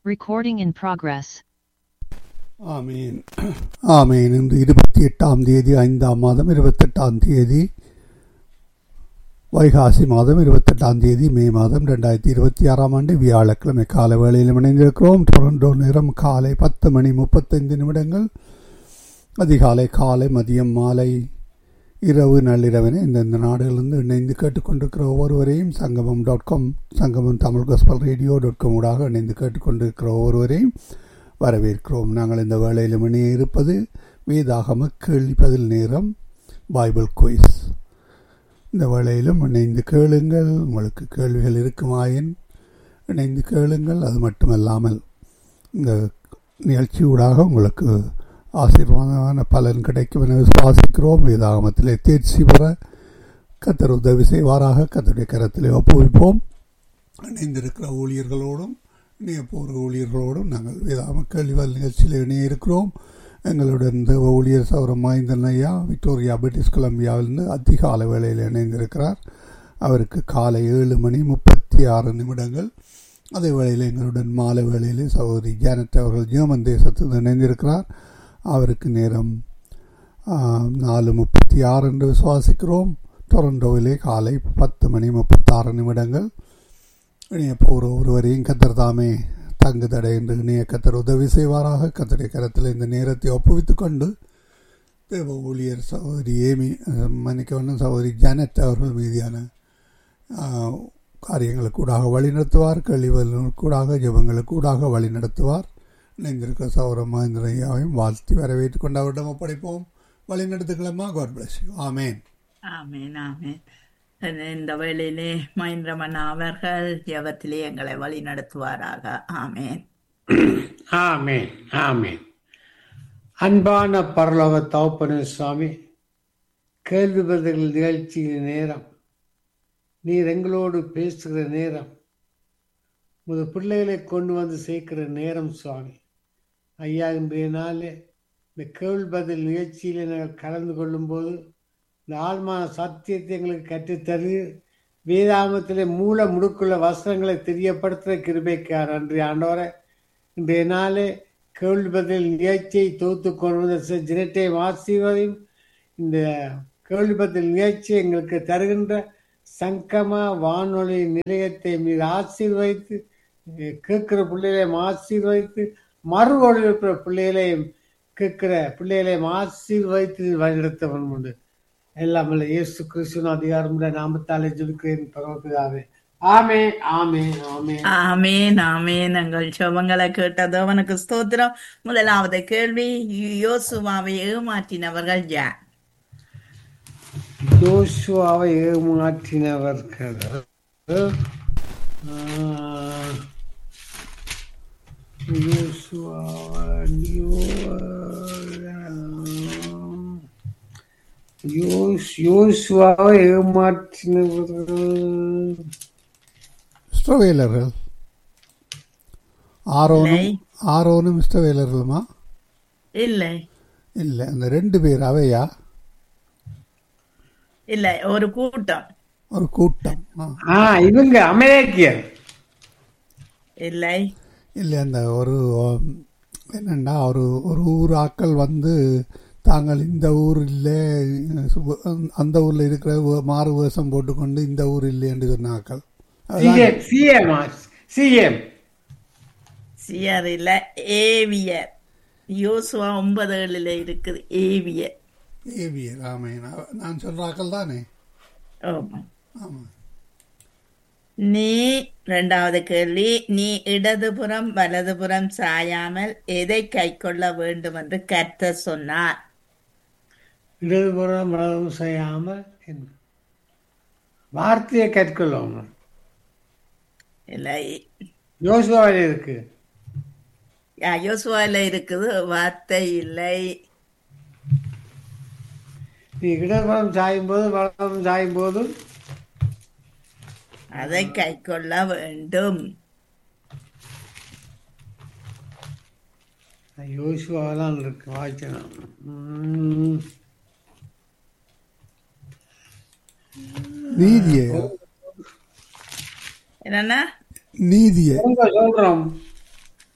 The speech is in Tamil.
Recording in progress. ஆமீன் ஆமீன். இன்று 28ஆம் தேதி 5ஆம் மாதம் 28ஆம் தேதி வைகாசி மாதம் 28ஆம் தேதி மே மாதம் 2026ஆம் ஆண்டு வியாழக்கிழமை காலை வேளையில் இணைந்திருக்கிறோம். டொரண்டோ நேரம் காலை 10:35. அதிகாலை, காலை, மதியம், மாலை, இரவு, நள்ளிரவென இந்தந்த நாடுகளிலிருந்து இணைந்து கேட்டுக்கொண்டிருக்கிற ஒவ்வொருவரையும் சங்கமம்.com, சங்கமம் தமிழ் காஸ்பல் ரேடியோ.com ஊடாக இணைந்து கேட்டுக்கொண்டிருக்கிற ஒவ்வொருவரையும் வரவேற்கிறோம். நாங்கள் இந்த வேளையில் இணைய இருப்பது வேதாகம கேள்வி பதில் நேரம், பைபிள் குயிஸ். இந்த வேளையிலும் இணைந்து கேளுங்கள். உங்களுக்கு கேள்விகள் இருக்குமாயின் இணைந்து கேளுங்கள். அது மட்டுமல்லாமல் இந்த நிகழ்ச்சியூடாக உங்களுக்கு ஆசீர்வாதமான பலன் கிடைக்கும் என விசுவாசிக்கிறோம். வேதாகமத்திலே தேர்ச்சி பெற கர்த்தர் உதவி செய்வாராக. கர்த்தருடைய கரத்திலே ஒப்புவிப்போம். இணைந்திருக்கிற ஊழியர்களோடும் இணையப்போகிற ஊழியர்களோடும் நாங்கள் வேதாகம கேள்வி நிகழ்ச்சியில் இணைய இருக்கிறோம். எங்களுடன் தேவ ஊழியர் சௌரம் மஹிந்தன் ஐயா விக்டோரியா, பிரிட்டிஷ் கொலம்பியாவிலிருந்து அதிகாலை வேளையில் இணைந்திருக்கிறார். அவருக்கு காலை 7:36. அதே வேளையில் எங்களுடன் மாலை வேளையிலே சகோதரி ஜானட் அவர்கள் ஜெர்மன் தேசத்தில் இணைந்திருக்கிறார். அவருக்கு நேரம் 4:36 என்று விசுவாசிக்கிறோம். டொரண்டோவிலே காலை 10:36. இணைய போகிற ஒருவரையும் கர்த்தர் தாமே தங்கு தடை என்று இணைய கர்த்தர் உதவி செய்வாராக. கர்த்தருடைய கரத்தில் இந்த நேரத்தை ஒப்புவித்துக் கொண்டு தேவ ஊழியர் சகோதரி சகோதரி ஜானட் அவர்கள் மீதியான காரியங்களுக்கூடாக வழி நடத்துவார். கேள்விகளுக்கூடாக ஜெபங்களுக்கூடாக வழி நடத்துவார். இணைந்திருக்கிற சௌரம் மஹிந்தன் ஐயாவையும் வாழ்த்தி வரவேற்றுக் கொண்டு அவரிடம் ஒப்படைப்போம். வழி நடத்துக்களம்மா. God bless you. ஆமேன். ஆமேன் ஆமேன். இந்த வேளையிலே மஹிந்திரமன் அவர்கள் ஜெபத்திலே எங்களை வழி நடத்துவாராக. ஆமேன் ஆமேன் ஆமேன். அன்பான பரலோக தகப்பனே சுவாமி, கேள்வி பதில் நிகழ்ச்சியின் நேரம், நீர் எங்களோடு பேசுகிற நேரம், உங்கள் பிள்ளைகளை கொண்டு வந்து சேர்க்கிற நேரம் சுவாமி. ஐயா, இன்றைய நாளே இந்த கேள்வி பதில் நிகழ்ச்சியில் நாங்கள் கலந்து கொள்ளும்போது இந்த ஆழ்மான சத்தியத்தை எங்களுக்கு கற்றுத்தரு, வேதாகமத்திலே மூல முடுக்குள்ள வசனங்களை தெரியப்படுத்துகிற கிருபைக்கார் நன்றி ஆண்டவரே. இன்றைய நாளே கேள்வி பதில் நிகழ்ச்சியை தொகுத்து கொண்டு வந்த ஜெனட்டையும் ஆசீர்வதியும். இந்த கேள்வி பதில் நிகழ்ச்சியை எங்களுக்கு தருகின்ற சங்கம வானொலி நிலையத்தை மீது ஆசீர்வதித்து, கேட்கிற பிள்ளைகளையும் ஆசீர்வதித்து, மறு ஒளிபரப்புற பிள்ளைகளையும் கேட்கிற பிள்ளைகளையும் ஆசீர்வதித்து வழிநடத்தவன் உண்டு. எல்லாம் இல்லை இயேசு கிறிஸ்துவின் அதிகாரம் நாமத்தாலே ஜெபிக்கிறேன் பரமபிதாவே. ஆமென் ஆமென் ஆமென் ஆமேன் ஆமேன். எங்கள் ஜெபங்களை கேட்டது அவனுக்கு ஸ்தோத்திரம். முதலாவது கேள்வி, யோசுவாவை ஏமாற்றினவர்கள் யார்? யோசுவாவை ஏமாற்றினவர்கள் யோசுவாவை ஏமாற்றினவர்கள் இஸ்ரவேலர்கள். ஆரோனும் இஸ்ரவேலர்களுமா? இல்லை இல்லை, அந்த 2 பேர் அவையா? இல்லை, ஒரு கூட்டம். ஒரு கூட்டம். இவங்க அமெரிக்கர். இல்லை இல்லை, அந்த ஒரு என்னண்டா ஒரு ஊர் ஆக்கள் வந்து தாங்கள் இந்த ஊர் இல்லை, அந்த ஊரில் இருக்கிற மாறு வேஷம் போட்டுக்கொண்டு இந்த ஊர் இல்லை என்று சொன்ன ஆக்கள். சியர் இல்ல, ஏவியர். யோசுவா 9:7 இருக்குது. ஏவியர். ஏவியர். ஆமாம், நான் சொல்ற ஆக்கள் தானே. ஆமாம். நீ இரண்டாவது கேள்வி, நீ இடதுபுறம் வலதுபுறம் சாயாமல் எதை கை கொள்ள வேண்டும் என்று கர்த்தர் சொன்னார்? இடதுபுறம் வலதுபுறம் செய்யாமல் வார்த்தையை கற்கொள்ளும். இல்லை, யோசுவாவில் இருக்கு. யோசுவால இருக்குது, வார்த்தை இல்லை. நீ இடதுபுறம் சாயும் போது வலதுபுறம் சாயும் போதும் அதை கை கொள்ள வேண்டும். யோசுவாலாம் இருக்கு, வாய்க்கணும். நீதியை என்னன்னா நீதியை சொல்றோம்.